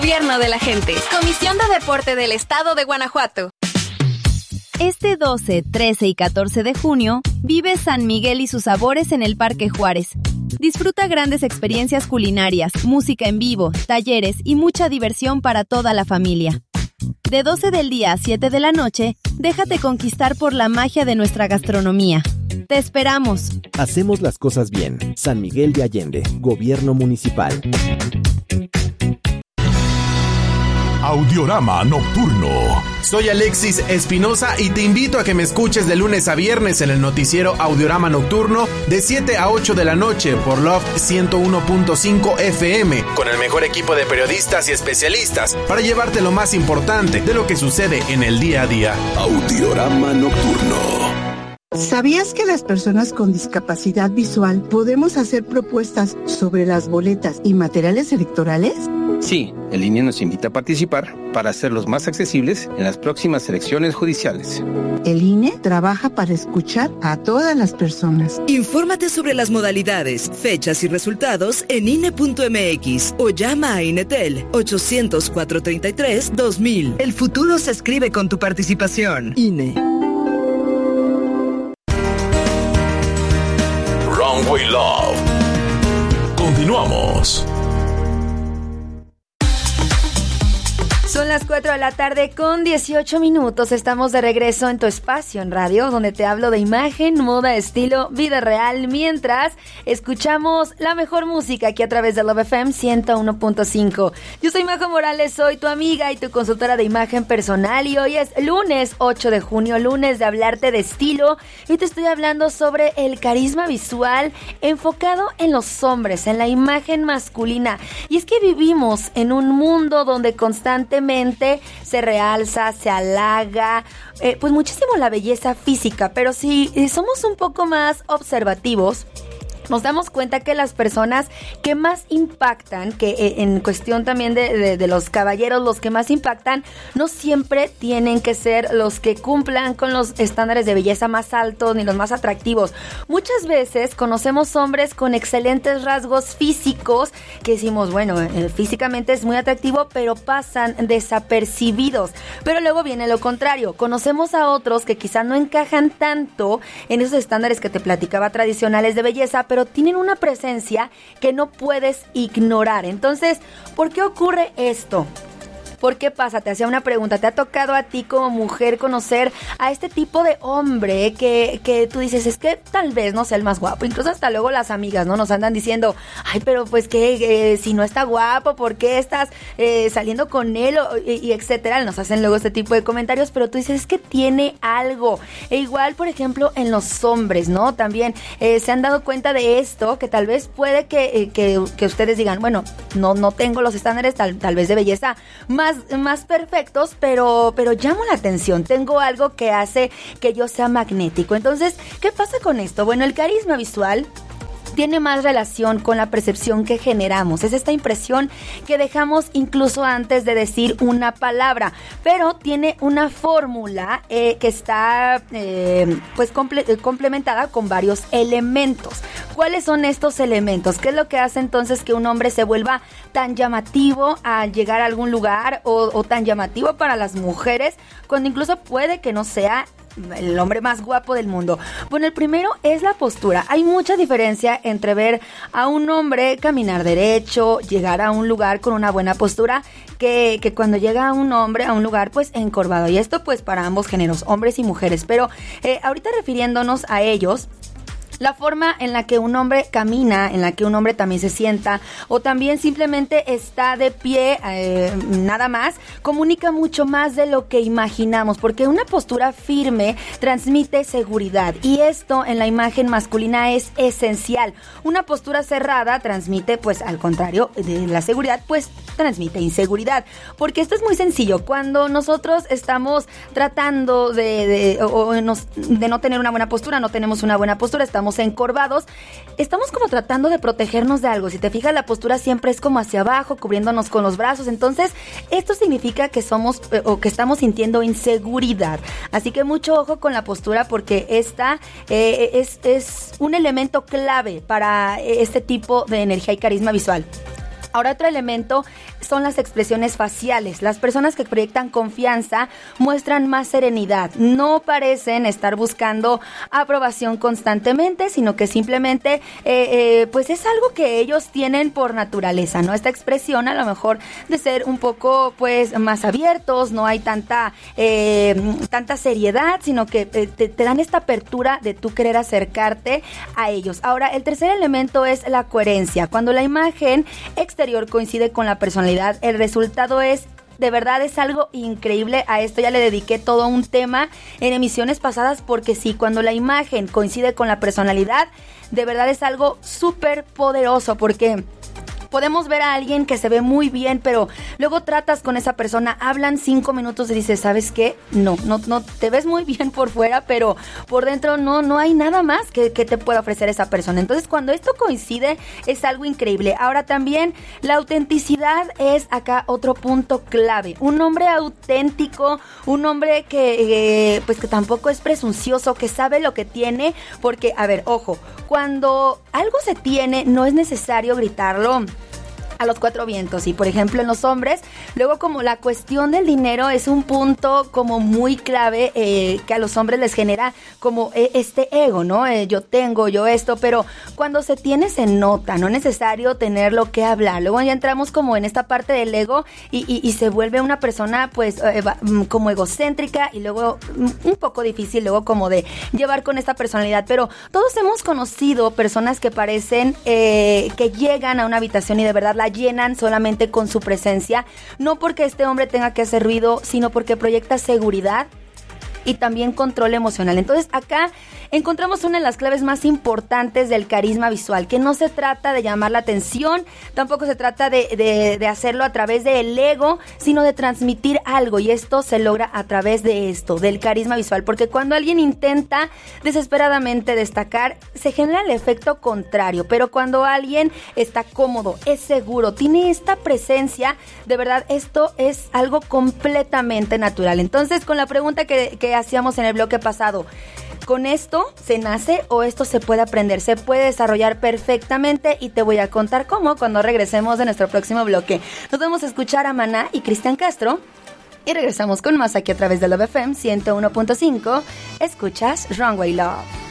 Gobierno de la gente. Comisión de Deporte del Estado de Guanajuato. Este 12, 13 y 14 de junio, vive San Miguel y sus sabores en el Parque Juárez. Disfruta grandes experiencias culinarias, música en vivo, talleres y mucha diversión para toda la familia. De 12 del día a 7 de la noche, déjate conquistar por la magia de nuestra gastronomía. ¡Te esperamos! Hacemos las cosas bien. San Miguel de Allende, Gobierno Municipal. Audiorama Nocturno. Soy Alexis Espinosa y te invito a que me escuches de lunes a viernes en el noticiero Audiorama Nocturno de 7 a 8 de la noche por Love 101.5 FM con el mejor equipo de periodistas y especialistas para llevarte lo más importante de lo que sucede en el día a día. Audiorama Nocturno. ¿Sabías que las personas con discapacidad visual podemos hacer propuestas sobre las boletas y materiales electorales? Sí, el INE nos invita a participar para hacerlos más accesibles en las próximas elecciones judiciales. El INE trabaja para escuchar a todas las personas. Infórmate sobre las modalidades, fechas y resultados en INE.mx o llama a INETEL 800-433-2000. El futuro se escribe con tu participación. INE. Runway Love. Continuamos. Son las 4 de la tarde con 18 minutos. Estamos de regreso en tu espacio en radio, donde te hablo de imagen, moda, estilo, vida real, mientras escuchamos la mejor música aquí a través de Love FM 101.5. Yo soy Majo Morales, soy tu amiga y tu consultora de imagen personal, y hoy es lunes 8 de junio, lunes de hablarte de estilo. Y te estoy hablando sobre el carisma visual enfocado en los hombres, en la imagen masculina. Y es que vivimos en un mundo donde constantemente se realza, se halaga, pues muchísimo la belleza física, pero si somos un poco más observativos, nos damos cuenta que las personas que más impactan, que en cuestión también de los caballeros, los que más impactan, no siempre tienen que ser los que cumplan con los estándares de belleza más altos ni los más atractivos. Muchas veces conocemos hombres con excelentes rasgos físicos que decimos, bueno, físicamente es muy atractivo, pero pasan desapercibidos. Pero luego viene lo contrario. Conocemos a otros que quizá no encajan tanto en esos estándares que te platicaba tradicionales de belleza, pero tienen una presencia que no puedes ignorar. Entonces, ¿por qué ocurre esto? ¿Por qué pasa? Te hacía una pregunta. ¿Te ha tocado a ti como mujer conocer a este tipo de hombre que tú dices, es que tal vez no sea el más guapo? Incluso hasta luego las amigas, ¿no? Nos andan diciendo, ay, pero pues que si no está guapo, ¿por qué estás saliendo con él? Y etcétera. Nos hacen luego este tipo de comentarios, pero tú dices, es que tiene algo. E igual, por ejemplo, en los hombres, ¿no? También se han dado cuenta de esto, que tal vez puede que ustedes digan, bueno, no tengo los estándares tal vez de belleza más perfectos, pero llamo la atención, tengo algo que hace que yo sea magnético. Entonces, ¿qué pasa con esto? Bueno, el carisma visual tiene más relación con la percepción que generamos. Es esta impresión que dejamos incluso antes de decir una palabra, pero tiene una fórmula que está pues complementada con varios elementos. ¿Cuáles son estos elementos? ¿Qué es lo que hace entonces que un hombre se vuelva tan llamativo al llegar a algún lugar o tan llamativo para las mujeres, cuando incluso puede que no sea el hombre más guapo del mundo? Bueno, el primero es la postura. Hay mucha diferencia entre ver a un hombre caminar derecho, llegar a un lugar con una buena postura, que cuando llega un hombre a un lugar pues encorvado. Y esto pues para ambos géneros, hombres y mujeres. Pero ahorita refiriéndonos a ellos, la forma en la que un hombre camina, en la que un hombre también se sienta o también simplemente está de pie, nada más, comunica mucho más de lo que imaginamos, porque una postura firme transmite seguridad, y esto en la imagen masculina es esencial. Una postura cerrada transmite, pues al contrario de la seguridad, pues transmite inseguridad, porque esto es muy sencillo. Cuando nosotros estamos tratando de no tener una buena postura, no tenemos una buena postura, estamos encorvados, estamos como tratando de protegernos de algo. Si te fijas, la postura siempre es como hacia abajo, cubriéndonos con los brazos. Entonces, esto significa que somos o que estamos sintiendo inseguridad. Así que mucho ojo con la postura, porque esta es un elemento clave para este tipo de energía y carisma visual. Ahora, otro elemento son las expresiones faciales. Las personas que proyectan confianza muestran más serenidad. No parecen estar buscando aprobación constantemente, sino que simplemente pues es algo que ellos tienen por naturaleza, ¿no? Esta expresión a lo mejor de ser un poco pues más abiertos, no hay tanta seriedad, sino que te dan esta apertura de tú querer acercarte a ellos. Ahora, el tercer elemento es la coherencia. Cuando la imagen exterior coincide con la personalidad, el resultado es, de verdad, es algo increíble. A esto ya le dediqué todo un tema en emisiones pasadas, porque sí, cuando la imagen coincide con la personalidad, de verdad es algo súper poderoso, porque podemos ver a alguien que se ve muy bien, pero luego tratas con esa persona, hablan 5 minutos y dices, ¿sabes qué? No, te ves muy bien por fuera, pero por dentro no hay nada más que te pueda ofrecer esa persona. Entonces, cuando esto coincide, es algo increíble. Ahora también, la autenticidad es acá otro punto clave. Un hombre auténtico, un hombre que pues que tampoco es presuncioso, que sabe lo que tiene, porque, a ver, ojo, cuando algo se tiene, no es necesario gritarlo a los 4 vientos. Y por ejemplo, en los hombres, luego como la cuestión del dinero es un punto como muy clave que a los hombres les genera como este ego, ¿no? Yo tengo, yo esto, pero cuando se tiene se nota, no es necesario tener lo que hablar. Luego ya entramos como en esta parte del ego y se vuelve una persona pues como egocéntrica, y luego un poco difícil luego como de llevar con esta personalidad. Pero todos hemos conocido personas que parecen que llegan a una habitación y de verdad la llenan solamente con su presencia, no porque este hombre tenga que hacer ruido, sino porque proyecta seguridad y también control emocional. Entonces acá encontramos una de las claves más importantes del carisma visual, que no se trata de llamar la atención, tampoco se trata de hacerlo a través del ego, sino de transmitir algo, y esto se logra a través de esto, del carisma visual, porque cuando alguien intenta desesperadamente destacar, se genera el efecto contrario, pero cuando alguien está cómodo, es seguro, tiene esta presencia, de verdad esto es algo completamente natural. Entonces, con la pregunta que hacíamos en el bloque pasado, ¿con esto se nace o esto se puede aprender? Se puede desarrollar perfectamente, y te voy a contar cómo cuando regresemos de nuestro próximo bloque. Nos vamos a escuchar a Maná y Cristian Castro y regresamos con más aquí a través de Love FM 101.5. Escuchas Runway Love.